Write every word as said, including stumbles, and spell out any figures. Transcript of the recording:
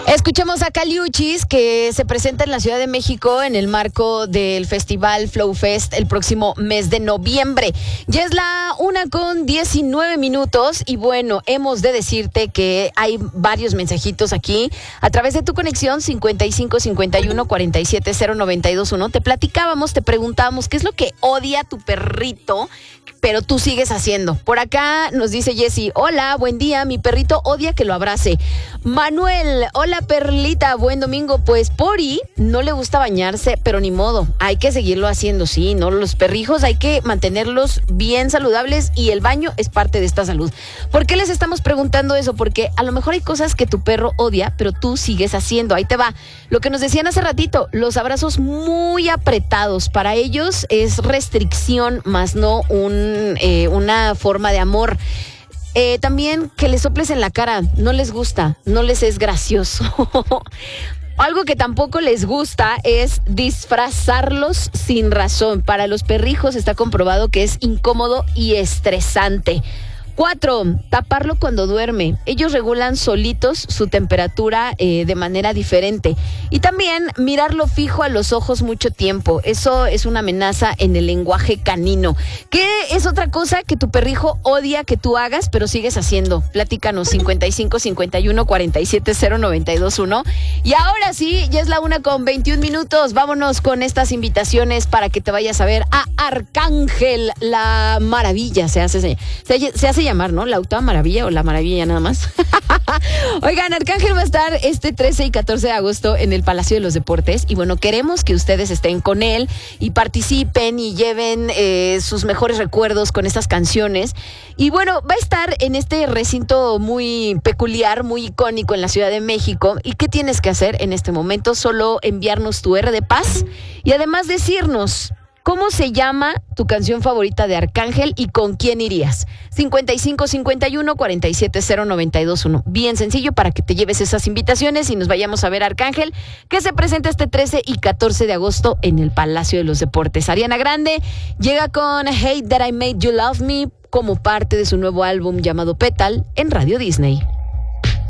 Escuchamos a Caliuchis, que se presenta en la Ciudad de México en el marco del festival Flow Fest el próximo mes de noviembre. Ya es la una con diecinueve minutos y bueno, hemos de decirte que hay varios mensajitos aquí a través de tu conexión cincuenta y cinco cincuenta y uno cuarenta y siete cero noventa y dos uno. Te platicábamos, te preguntábamos qué es lo que odia tu perrito, pero tú sigues haciendo. Por acá nos dice Jessy: hola, buen día, mi perrito odia que lo abrace. Manuel: hola Perlita, buen domingo. Pues Pori no le gusta bañarse, pero ni modo, hay que seguirlo haciendo, sí, ¿no? Los perrijos hay que mantenerlos bien saludables y el baño es parte de esta salud. ¿Por qué les estamos preguntando eso? Porque a lo mejor hay cosas que tu perro odia, pero tú sigues haciendo. Ahí te va. Lo que nos decían hace ratito, los abrazos muy apretados, para ellos es restricción, más no un, eh, una forma de amor. Eh, también que les soples en la cara, no les gusta, no les es gracioso. Algo que tampoco les gusta es disfrazarlos sin razón. Para los perrijos está comprobado que es incómodo y estresante. Cuatro, taparlo cuando duerme. Ellos regulan solitos su temperatura eh, de manera diferente. Y también mirarlo fijo a los ojos mucho tiempo. Eso es una amenaza en el lenguaje canino. ¿Qué es otra cosa que tu perrijo odia que tú hagas, pero sigues haciendo? Platícanos, cincuenta y cinco cincuenta y uno cuarenta y siete cero noventa y dos uno. Y ahora sí, ya es la una con veintiún minutos. Vámonos con estas invitaciones para que te vayas a ver a Arcángel, la maravilla. Se hace, se, se hace llamar, ¿no? La octava maravilla o la maravilla nada más. Oigan, Arcángel va a estar este trece y catorce de agosto en el Palacio de los Deportes y bueno, queremos que ustedes estén con él y participen y lleven eh, sus mejores recuerdos con estas canciones. Y bueno, va a estar en este recinto muy peculiar, muy icónico en la Ciudad de México. ¿Y qué tienes que hacer en este momento? Solo enviarnos tu R de paz y además decirnos ¿cómo se llama tu canción favorita de Arcángel y con quién irías? cincuenta y cinco cincuenta y uno cuarenta y siete cero noventa y dos uno. Bien sencillo para que te lleves esas invitaciones y nos vayamos a ver a Arcángel, que se presenta este trece y catorce de agosto en el Palacio de los Deportes. Ariana Grande llega con Hate That I Made You Love Me como parte de su nuevo álbum llamado Petal en Radio Disney.